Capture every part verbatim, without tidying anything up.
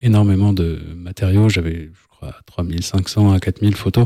énormément de matériaux. J'avais, je crois, trois mille cinq cents à quatre mille photos.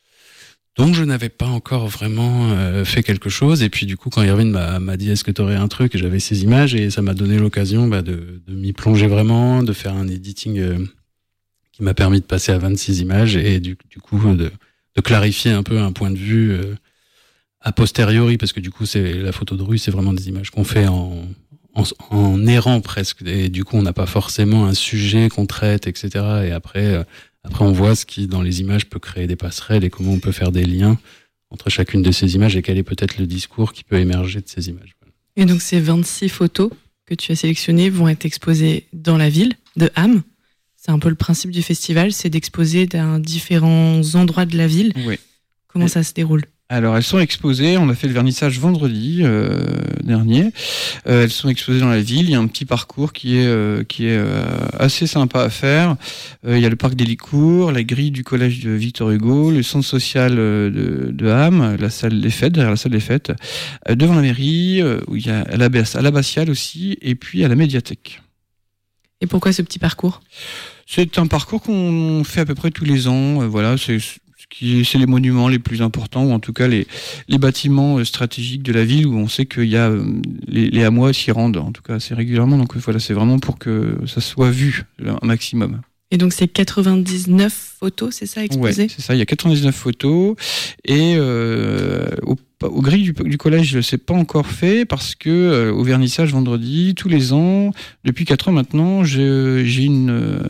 Donc, je n'avais pas encore vraiment euh, fait quelque chose. Et puis, du coup, quand Irvine m'a, m'a dit « Est-ce que tu aurais un truc ?» J'avais ces images et ça m'a donné l'occasion bah, de, de m'y plonger vraiment, de faire un editing euh, qui m'a permis de passer à vingt-six images et du, du coup, de, de clarifier un peu un point de vue euh, a posteriori, parce que du coup, c'est la photo de rue, c'est vraiment des images qu'on fait en, en, en errant presque. Et du coup, on n'a pas forcément un sujet qu'on traite, et cetera. Et après... Euh, Après, on voit ce qui, dans les images, peut créer des passerelles et comment on peut faire des liens entre chacune de ces images et quel est peut-être le discours qui peut émerger de ces images. Et donc, ces vingt-six photos que tu as sélectionnées vont être exposées dans la ville de Ham. C'est un peu le principe du festival, c'est d'exposer dans différents endroits de la ville. Oui. Comment Et... ça se déroule ? Alors, elles sont exposées. On a fait le vernissage vendredi euh, dernier. Euh, elles sont exposées dans la ville. Il y a un petit parcours qui est euh, qui est euh, assez sympa à faire. Euh, il y a le parc des Licours, la grille du collège de Victor Hugo, le centre social de, de Ham, la salle des fêtes, derrière la salle des fêtes, euh, devant la mairie, euh, où il y a à l'abbatiale, à l'abbatiale aussi, et puis à la médiathèque. Et pourquoi ce petit parcours ? C'est un parcours qu'on fait à peu près tous les ans. Euh, voilà, c'est qui c'est les monuments les plus importants, ou en tout cas les, les bâtiments stratégiques de la ville, où on sait qu'il y a les, les hamois s'y rendent, en tout cas assez régulièrement. Donc voilà, c'est vraiment pour que ça soit vu un maximum. Et donc c'est quatre-vingt-dix-neuf photos, c'est ça, exposées ? Ouais, c'est ça, il y a quatre-vingt-dix-neuf photos. Et euh, au, au grille du, du collège, c'est pas encore fait, parce que euh, au vernissage vendredi, tous les ans, depuis quatre ans maintenant, je, j'ai une...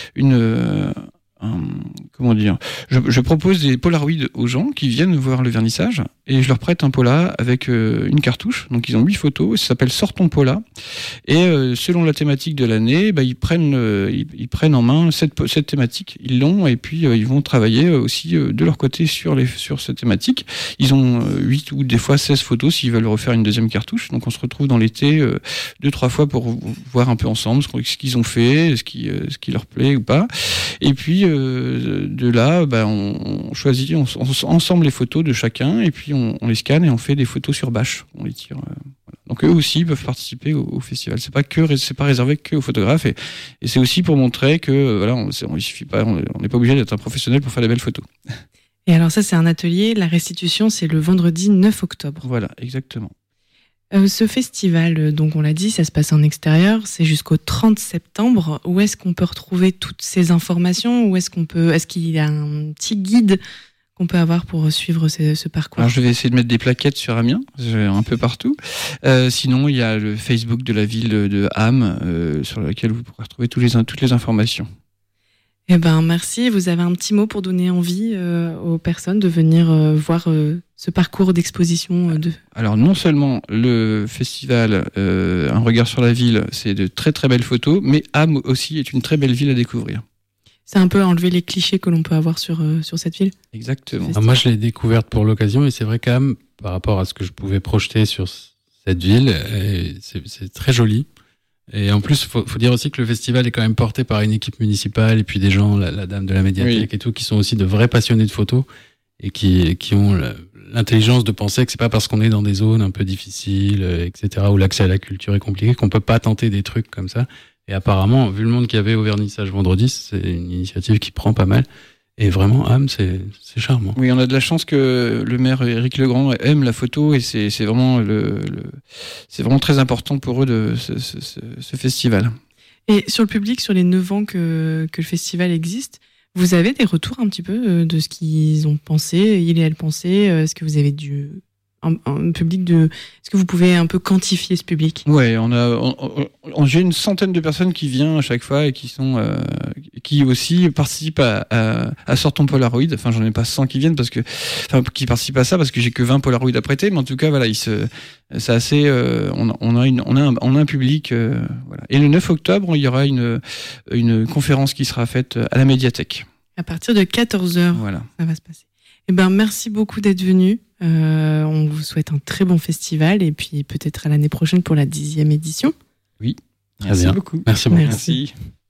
une comment dire, je, je propose des polaroids aux gens qui viennent voir le vernissage et je leur prête un pola avec euh, une cartouche. Donc ils ont huit photos, ça s'appelle Sors ton pola. Et euh, selon la thématique de l'année, bah, ils prennent euh, ils, ils prennent en main cette, cette thématique, ils l'ont et puis euh, ils vont travailler aussi euh, de leur côté sur les sur cette thématique. Ils ont euh, huit ou des fois seize photos s'ils veulent refaire une deuxième cartouche. Donc on se retrouve dans l'été euh, deux trois fois pour voir un peu ensemble ce qu'ils ont fait, ce qui euh, ce qui leur plaît ou pas. Et puis euh, de là, bah, on, on choisit on, on, ensemble les photos de chacun et puis on, on les scanne et on fait des photos sur bâche. On les tire. Euh, voilà. Donc eux aussi peuvent participer au, au festival. C'est pas que c'est pas réservé que aux photographes et, et c'est aussi pour montrer que euh, voilà, on, on, il suffit pas, on n'est pas obligé d'être un professionnel pour faire des belles photos. Et alors ça, c'est un atelier. La restitution, c'est le vendredi neuf octobre. Voilà, exactement. Euh, ce festival, donc on l'a dit, ça se passe en extérieur, c'est jusqu'au trente septembre. Où est-ce qu'on peut retrouver toutes ces informations ? Où est-ce qu'on peut, est-ce qu'il y a un petit guide qu'on peut avoir pour suivre ce, ce parcours ? Alors je vais essayer de mettre des plaquettes sur Amiens, un peu partout. Euh, sinon, il y a le Facebook de la ville de Ham, euh, sur lequel vous pourrez retrouver tous les, toutes les informations. Eh ben merci. Vous avez un petit mot pour donner envie euh, aux personnes de venir euh, voir euh, ce parcours d'exposition euh, de... Alors non seulement le festival euh, Un regard sur la ville, c'est de très très belles photos, mais Ham aussi est une très belle ville à découvrir. C'est un peu enlever les clichés que l'on peut avoir sur, euh, sur cette ville. Exactement. Alors moi je l'ai découverte pour l'occasion et c'est vrai qu'Ham, par rapport à ce que je pouvais projeter sur cette ville, c'est, c'est très joli. Et en plus, faut, faut dire aussi que le festival est quand même porté par une équipe municipale et puis des gens, la, la dame de la médiathèque oui. et tout, qui sont aussi de vrais passionnés de photos et qui, qui ont l'intelligence de penser que c'est pas parce qu'on est dans des zones un peu difficiles, et cetera, où l'accès à la culture est compliqué, qu'on peut pas tenter des trucs comme ça. Et apparemment, vu le monde qu'il y avait au vernissage vendredi, c'est une initiative qui prend pas mal. Et vraiment, Ham, c'est, c'est charmant. Oui, on a de la chance que le maire Éric Legrand aime la photo et c'est, c'est vraiment le, le, c'est vraiment très important pour eux de ce, ce, ce, ce festival. Et sur le public, sur les neuf ans que, que le festival existe, vous avez des retours un petit peu de ce qu'ils ont pensé, il et elle pensaient, est-ce que vous avez du... Un, un public de... Est-ce que vous pouvez un peu quantifier ce public ? Ouais, on a, on, on, j'ai une centaine de personnes qui viennent à chaque fois et qui sont, euh, qui aussi participent à, à, à Sors ton Polaroid. Enfin, j'en ai pas cent qui viennent parce que, enfin, qui participent à ça parce que j'ai que vingt Polaroids à prêter. Mais en tout cas, voilà, ils se, c'est assez, euh, on, on a une, on a un, on a un public, euh, voilà. Et le neuf octobre, il y aura une, une conférence qui sera faite à la médiathèque. À partir de quatorze heures, voilà. Ça va se passer. Eh ben, merci beaucoup d'être venu. Euh, on vous souhaite un très bon festival et puis peut-être à l'année prochaine pour la dixième édition. Oui, merci beaucoup. Merci beaucoup. Merci. Merci.